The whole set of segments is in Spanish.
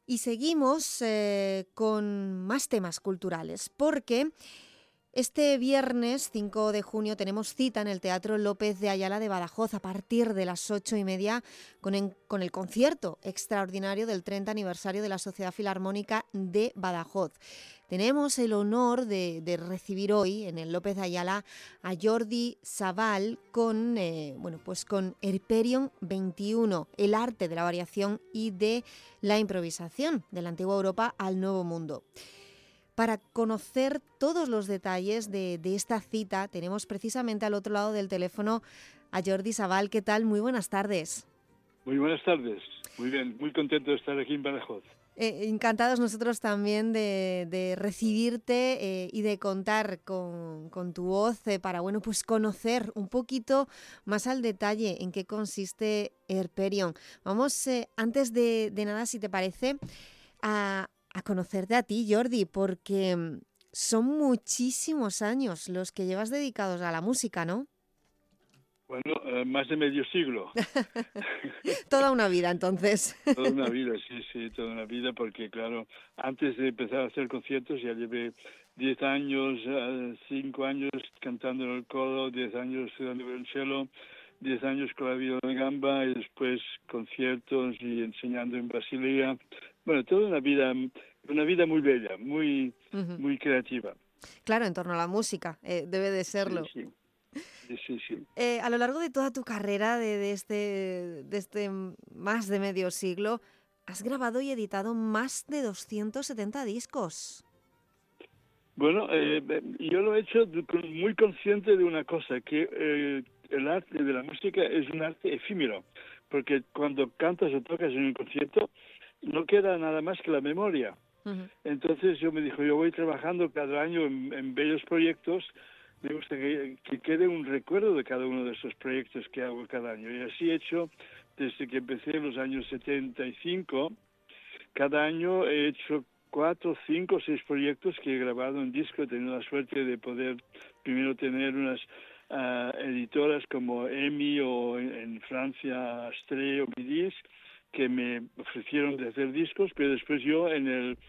Y seguimos con más temas culturales, porque este viernes 5 de junio tenemos cita en el Teatro López de Ayala de Badajoz a partir de las 8:30 con el concierto extraordinario del 30 aniversario de la Sociedad Filarmónica de Badajoz. Tenemos el honor de recibir hoy en el López de Ayala a Jordi Savall con Herperion 21, el arte de la variación y de la improvisación de la antigua Europa al Nuevo Mundo. Para conocer todos los detalles de esta cita, tenemos precisamente al otro lado del teléfono a Jordi Savall. ¿Qué tal? Muy buenas tardes. Muy buenas tardes. Muy bien, muy contento de estar aquí en Badajoz. Encantados nosotros también de recibirte y de contar con tu voz para conocer un poquito más al detalle en qué consiste Herperion. Vamos, antes de nada, si te parece, a conocerte a ti, Jordi, porque son muchísimos años los que llevas dedicados a la música, ¿no? Bueno, más de medio siglo. Toda una vida, entonces. Toda una vida, sí, toda una vida, porque claro, antes de empezar a hacer conciertos ya llevé 10 años, 5 años cantando en el coro, 10 años estudiando violonchelo, 10 años con la viola de gamba y después conciertos y enseñando en Basilea. Bueno, toda una vida muy bella, muy, Uh-huh. muy creativa. Claro, en torno a la música, debe de Sí, serlo. sí. Sí. A lo largo de toda tu carrera, de este más de medio siglo, has grabado y editado más de 270 discos. Bueno, yo lo he hecho muy consciente de una cosa, que el arte de la música es un arte efímero, porque cuando cantas o tocas en un concierto no queda nada más que la memoria. Uh-huh. Entonces yo me dijo, yo voy trabajando cada año en bellos proyectos, me gusta que quede un recuerdo de cada uno de esos proyectos que hago cada año. Y así he hecho desde que empecé en los años 75. Cada año he hecho 4, 5, 6 proyectos que he grabado en disco. He tenido la suerte de poder primero tener unas editoras como EMI o en Francia Astre o Midis, que me ofrecieron de hacer discos, pero después yo en el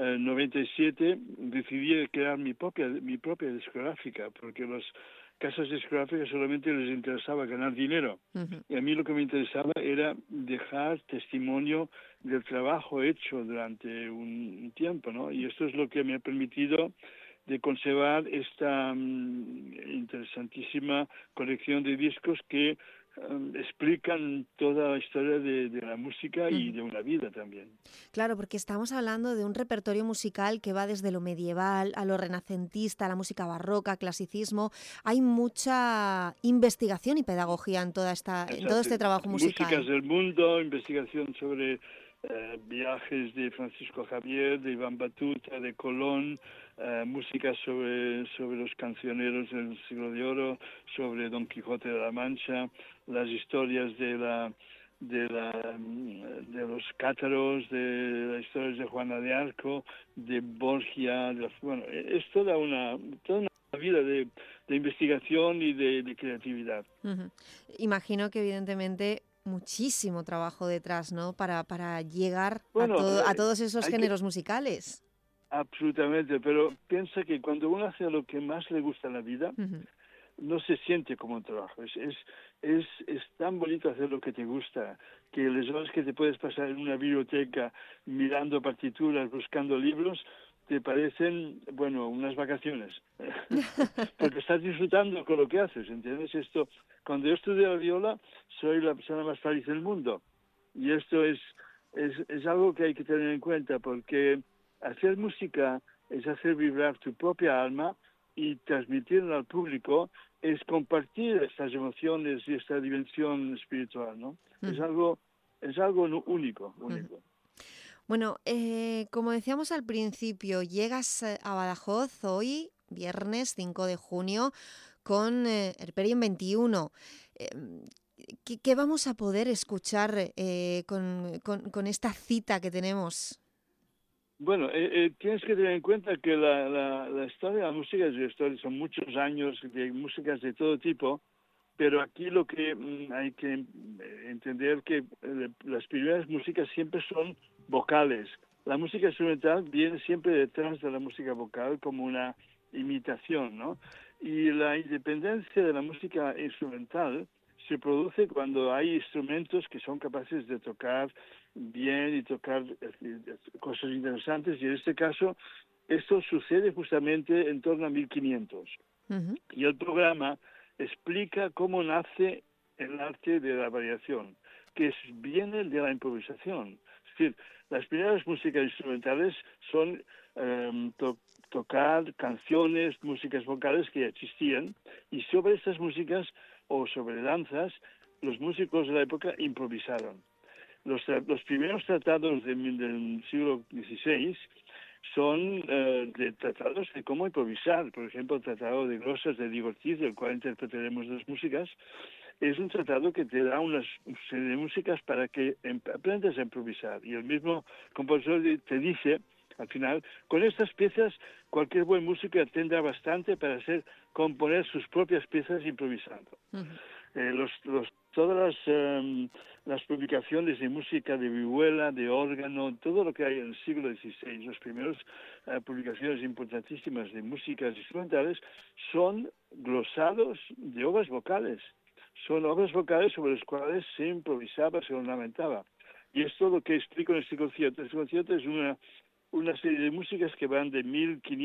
97 decidí crear mi propia discográfica, porque las casas discográficas solamente les interesaba ganar dinero. Uh-huh. Y a mí lo que me interesaba era dejar testimonio del trabajo hecho durante un tiempo, ¿no? Y esto es lo que me ha permitido de conservar esta interesantísima colección de discos que explican toda la historia de la música y Uh-huh. de una vida también. Claro, porque estamos hablando de un repertorio musical que va desde lo medieval a lo renacentista, a la música barroca, clasicismo. Hay mucha investigación y pedagogía en en todo Exacto. este trabajo Músicas musical. del mundo, investigación sobre viajes de Francisco Javier, de Iván Batuta, de Colón, música sobre los cancioneros del siglo de oro, sobre Don Quijote de la Mancha, las historias de los cátaros, de las historias de Juana de Arco, de Borgia, bueno, es toda una vida de investigación y de creatividad. Uh-huh. Imagino que evidentemente muchísimo trabajo detrás, ¿no? Para llegar Bueno, a todos esos hay que géneros musicales. absolutamente, pero piensa que cuando uno hace lo que más le gusta en la vida, Uh-huh. no se siente como un trabajo. Es tan bonito hacer lo que te gusta, que las horas que te puedes pasar en una biblioteca mirando partituras, buscando libros, te parecen, bueno, unas vacaciones. Porque estás disfrutando con lo que haces, ¿entiendes? Esto, cuando yo estudié la viola, soy la persona más feliz del mundo. Y esto es algo que hay que tener en cuenta, porque hacer música es hacer vibrar tu propia alma y transmitirla al público, es compartir estas emociones y esta dimensión espiritual, ¿no? Uh-huh. Es algo único. Uh-huh. Bueno, como decíamos al principio, llegas a Badajoz hoy, viernes 5 de junio, con Herperion 21. Eh, ¿Qué vamos a poder escuchar con esta cita que tenemos? Bueno, tienes que tener en cuenta que la historia de la música es una historia, son muchos años de músicas de todo tipo, pero aquí lo que hay que entender que las primeras músicas siempre son vocales, la música instrumental viene siempre detrás de la música vocal como una imitación, ¿no? Y la independencia de la música instrumental se produce cuando hay instrumentos que son capaces de tocar bien y tocar cosas interesantes, y en este caso esto sucede justamente en torno a 1500. Ujú. Y el programa explica cómo nace el arte de la variación, viene de la improvisación. Es decir, las primeras músicas instrumentales son tocar canciones, músicas vocales que ya existían, y sobre estas músicas o sobre danzas, los músicos de la época improvisaron. Los primeros tratados del siglo XVI son de tratados de cómo improvisar. Por ejemplo, el Tratado de Glosas de Diego Ortiz, del cual interpretaremos las músicas, es un tratado que te da una serie de músicas para que aprendas a improvisar. Y el mismo compositor te dice, al final, con estas piezas cualquier buen músico tendrá bastante para componer sus propias piezas improvisando. Ujú. Todas las publicaciones de música de vihuela, de órgano, todo lo que hay en el siglo XVI, las primeras publicaciones importantísimas de músicas instrumentales, son glosados de obras vocales. Son obras vocales sobre las cuales se improvisaba, se ornamentaba. Y esto es lo que explico en este concierto. Este concierto es una serie de músicas que van de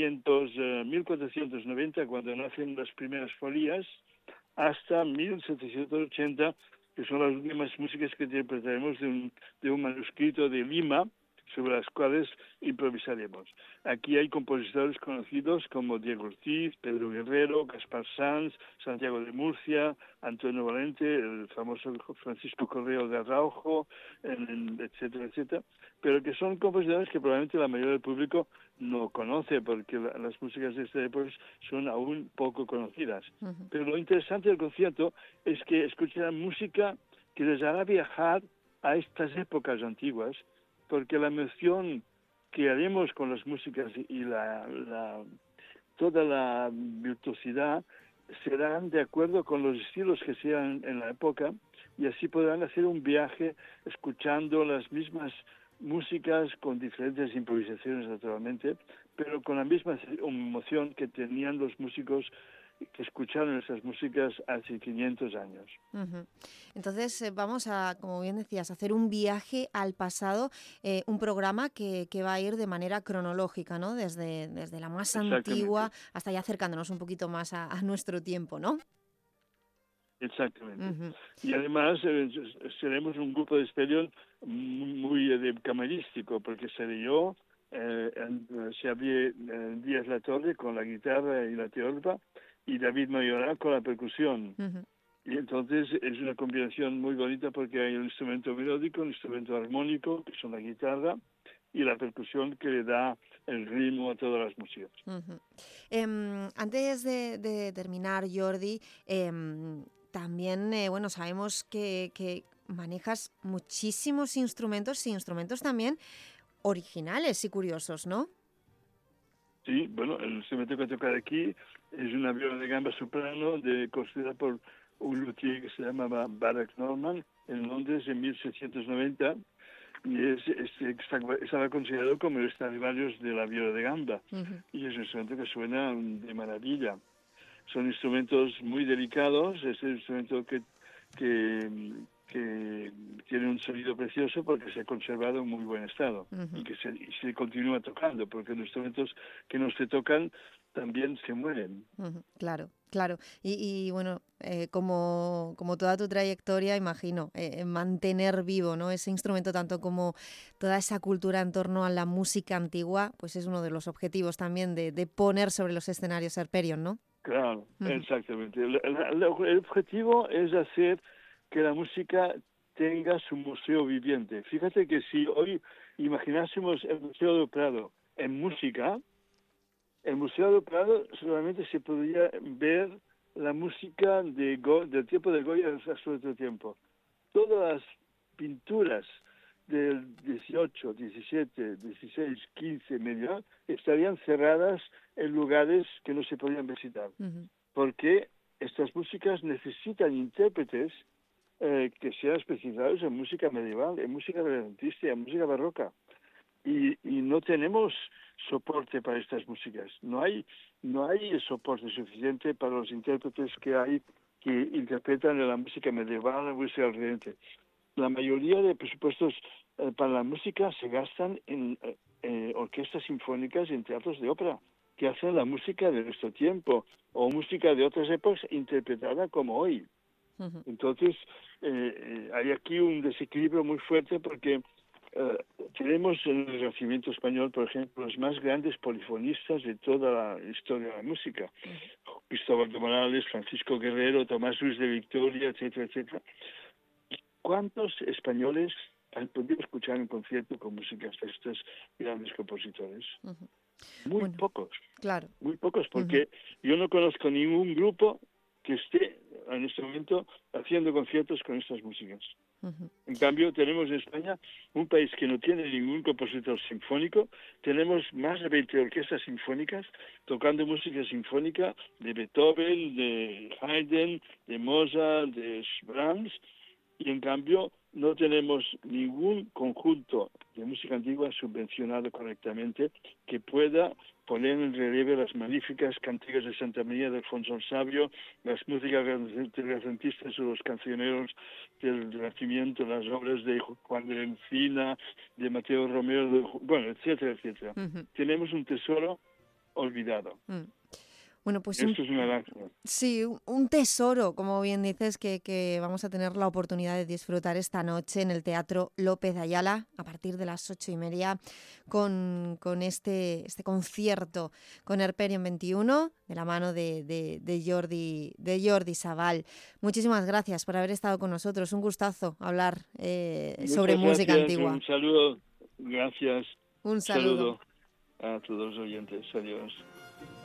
1490, cuando nacen las primeras folías, hasta 1780, que son las últimas músicas que interpretaremos de un manuscrito de Lima, sobre las cuales improvisaremos. Aquí hay compositores conocidos como Diego Ortiz, Pedro Guerrero, Gaspar Sanz, Santiago de Murcia, Antonio Valente, el famoso Francisco Correo de Araujo, etcétera, etcétera, pero que son compositores que probablemente la mayoría del público no conoce, porque las músicas de esta época son aún poco conocidas. Ujú. Pero lo interesante del concierto es que escucharán música que les hará viajar a estas épocas antiguas, porque la emoción que haremos con las músicas y toda la virtuosidad serán de acuerdo con los estilos que sean en la época, y así podrán hacer un viaje escuchando las mismas músicas con diferentes improvisaciones naturalmente, pero con la misma emoción que tenían los músicos que escucharon esas músicas hace 500 años. Ujú. Entonces vamos a, como bien decías, hacer un viaje al pasado, un programa que va a ir de manera cronológica, ¿no? Desde la más Exactamente. antigua hasta ya acercándonos un poquito más a nuestro tiempo, ¿no? Exactamente. Ujú. Y además seremos un grupo de exterior muy camarístico, porque seré yo, Xavier Díaz Latorre con la guitarra y la tiorba, y David Mayoral con la percusión. Ujú. Y entonces es una combinación muy bonita, porque hay un instrumento melódico, un instrumento armónico, que son la guitarra, y la percusión que le da el ritmo a todas las músicas. Ujú. Antes de terminar, Jordi, también, bueno, sabemos que manejas muchísimos instrumentos y instrumentos también originales y curiosos, ¿no? Sí, bueno, el instrumento que tocar aquí es una viola de gamba soprano construida por un luthier que se llamaba Barak Norman en Londres en 1690, y estaba considerado como el Stradivarius de la viola de gamba, Ujú. y es un instrumento que suena de maravilla. Son instrumentos muy delicados, es el instrumento que, que tiene un sonido precioso porque se ha conservado en muy buen estado, Ujú. y se continúa tocando, porque los instrumentos que no se tocan también se mueren. Ujú. Claro, claro. Bueno, como toda tu trayectoria, imagino, mantener vivo, ¿no? Ese instrumento, tanto como toda esa cultura en torno a la música antigua, pues es uno de los objetivos también de poner sobre los escenarios Herperion, ¿no? Claro, Ujú. exactamente. El objetivo es hacer que la música tenga su museo viviente. Fíjate que si hoy imaginásemos el Museo del Prado en música, el Museo del Prado solamente se podría ver la música del tiempo de Goya hasta otro tiempo. Todas las pinturas del 18, 17, 16, 15, medio, estarían cerradas en lugares que no se podían visitar, Ujú. porque estas músicas necesitan intérpretes que sean especializados en música medieval, en música renacentista, en música barroca. y no tenemos soporte para estas músicas. No hay el soporte suficiente para los intérpretes que hay que interpretan la música medieval, la música del Oriente. La mayoría de presupuestos para la música se gastan en orquestas sinfónicas y en teatros de ópera, que hacen la música de nuestro tiempo o música de otras épocas interpretada como hoy. Ujú. Entonces, hay aquí un desequilibrio muy fuerte porque tenemos en el Renacimiento español, por ejemplo, los más grandes polifonistas de toda la historia de la música. Cristóbal de Morales, Francisco Guerrero, Tomás Luis de Victoria, etcétera, etcétera. ¿Cuántos españoles han podido escuchar un concierto con músicas de estos grandes compositores? Ujú. Muy Bueno, pocos, claro. Ujú. porque yo no conozco ningún grupo que esté en este momento haciendo conciertos con estas músicas. Ujú. En cambio, tenemos en España un país que no tiene ningún compositor sinfónico. Tenemos más de 20 orquestas sinfónicas tocando música sinfónica de Beethoven, de Haydn, de Mozart, de Brahms, y en cambio no tenemos ningún conjunto de música antigua subvencionado correctamente que pueda poner en relieve las magníficas cantigas de Santa María de Alfonso el Sabio, las músicas renacentistas o los cancioneros del Renacimiento, las obras de Juan de la Encina, de Mateo Romero, bueno, etcétera, etcétera. Ujú. Tenemos un tesoro olvidado. Mm. Bueno, pues Esto es una lástima. sí, un tesoro, como bien dices, que vamos a tener la oportunidad de disfrutar esta noche en el Teatro López de Ayala a partir de las 8:30 con este concierto con Herperium 21 de la mano de Jordi Sabal. Muchísimas gracias por haber estado con nosotros. Un gustazo hablar sobre Muchas música gracias, antigua. un saludo, gracias, Un saludo. saludo a todos los oyentes, adiós.